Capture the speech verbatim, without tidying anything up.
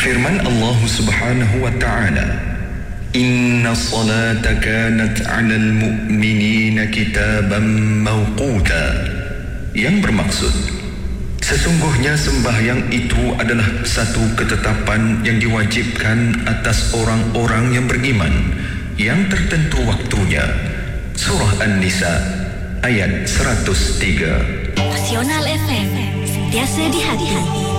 Firman Allah Subhanahu wa ta'ala, Inna salata kanat 'alal mu'minina kitaban mawquta, yang bermaksud sesungguhnya sembahyang itu adalah satu ketetapan yang diwajibkan atas orang-orang yang beriman yang tertentu waktunya. Surah An-Nisa ayat seratus tiga. Nasional F M, sentiasa di hati.